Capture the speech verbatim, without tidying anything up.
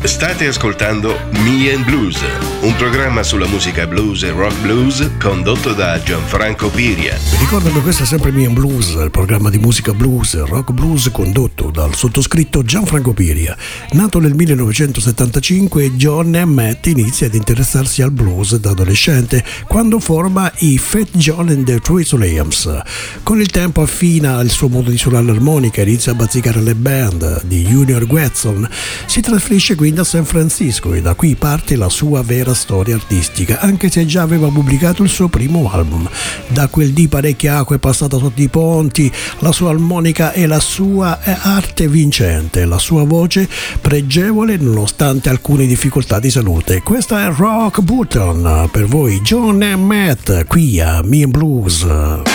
State ascoltando Me and Blues, un programma sulla musica blues e rock blues condotto da Gianfranco Piria. Vi ricordo che questo è sempre Me and Blues, il programma di musica blues e rock blues condotto dal sottoscritto Gianfranco Piria. Nato nel millenovecentosettantacinque, John Matt inizia ad interessarsi al blues da adolescente quando forma i Fat John and the Three Lions. Con il tempo affina il suo modo di suonare l'armonica, inizia a bazzicare le band di Junior Watson. Si trasferisce quindi a San Francisco e da qui parte la sua vera storia artistica, anche se già aveva pubblicato il suo primo album. Da quel di parecchia acqua è passata sotto i ponti, la sua armonica e la sua arte vincente, la sua voce pregevole nonostante alcune difficoltà di salute. Questa è Rock Bottom per voi, John e Matt, qui a Me and Blues.